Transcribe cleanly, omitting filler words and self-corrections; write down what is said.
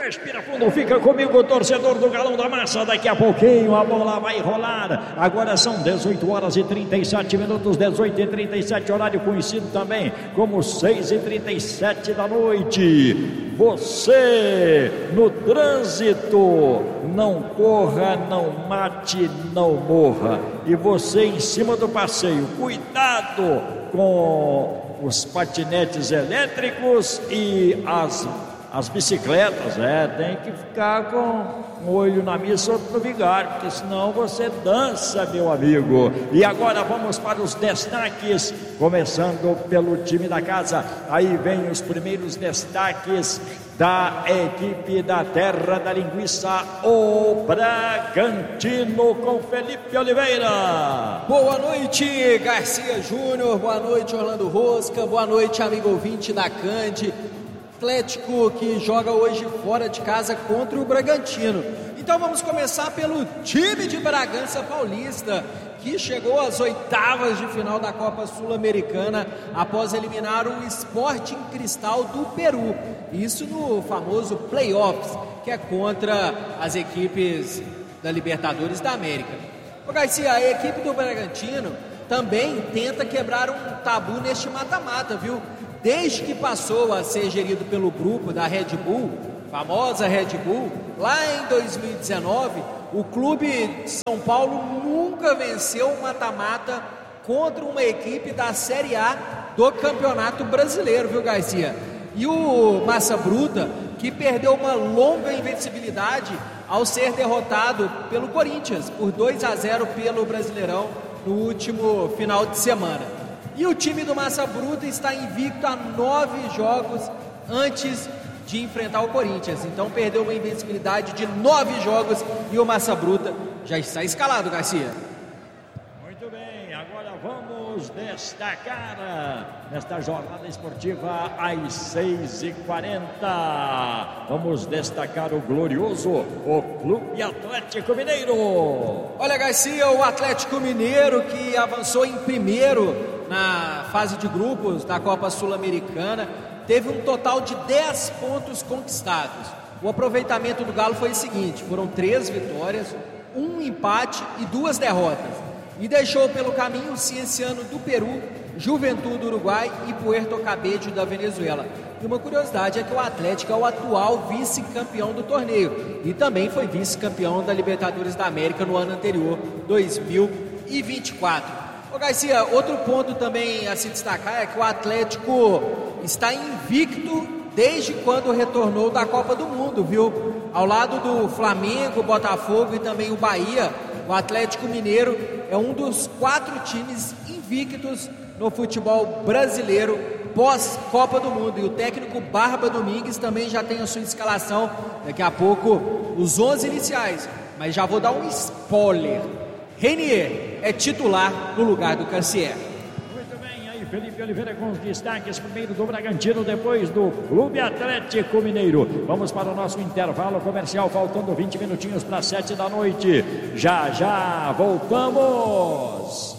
Respira fundo, fica comigo, torcedor do Galão da Massa. Daqui a pouquinho a bola vai rolar. Agora são 18 horas e 37 minutos, 18 e 37, horário conhecido também como 6 e 37 da noite. Você no trânsito, não corra, não mate, não morra. E você em cima do passeio, cuidado com os patinetes elétricos e as bicicletas, tem que ficar com um olho na missa, outro no vigário, porque senão você dança, meu amigo. E agora vamos para os destaques, começando pelo time da casa. Aí vem os primeiros destaques da equipe da Terra da Linguiça, o Bragantino, com Felipe Oliveira. Boa noite, Garcia Júnior, boa noite, Orlando Rosca, boa noite, amigo ouvinte da Cande. Atlético que joga hoje fora de casa contra o Bragantino. Então vamos começar pelo time de Bragança Paulista, que chegou às oitavas de final da Copa Sul-Americana após eliminar o Sporting Cristal do Peru. Isso no famoso Playoffs, que é contra as equipes da Libertadores da América. Ô Garcia, a equipe do Bragantino também tenta quebrar um tabu neste mata-mata, viu? Desde que passou a ser gerido pelo grupo da Red Bull, famosa Red Bull, lá em 2019, o clube de São Paulo nunca venceu um mata-mata contra uma equipe da Série A do Campeonato Brasileiro, viu, Garcia? E o Massa Bruta, que perdeu uma longa invencibilidade ao ser derrotado pelo Corinthians por 2-0 pelo Brasileirão no último final de semana. E o time do Massa Bruta está invicto a 9 jogos antes de enfrentar o Corinthians. Então perdeu uma invencibilidade de 9 jogos e o Massa Bruta já está escalado, Garcia. Muito bem, agora vamos destacar nesta jornada esportiva às 6h40. Vamos destacar o glorioso, o Clube Atlético Mineiro. Olha, Garcia, o Atlético Mineiro que avançou em primeiro na fase de grupos da Copa Sul-Americana, teve um total de 10 pontos conquistados. O aproveitamento do Galo foi o seguinte: foram 3 vitórias, 1 empate e 2 derrotas. E deixou pelo caminho o Cienciano do Peru, Juventude do Uruguai e Puerto Cabello da Venezuela. E uma curiosidade é que o Atlético é o atual vice-campeão do torneio e também foi vice-campeão da Libertadores da América no ano anterior, 2024. Ô Garcia, outro ponto também a se destacar é que o Atlético está invicto desde quando retornou da Copa do Mundo, viu? Ao lado do Flamengo, Botafogo e também o Bahia, o Atlético Mineiro é um dos 4 times invictos no futebol brasileiro pós-Copa do Mundo. E o técnico Barba Domingues também já tem a sua escalação, daqui a pouco os 11 iniciais, mas já vou dar um spoiler: Renier é titular no lugar do Cassier. Muito bem, aí Felipe Oliveira com os destaques, primeiro do Bragantino, depois do Clube Atlético Mineiro. Vamos para o nosso intervalo comercial, faltando 20 minutinhos para 7 da noite. Já voltamos.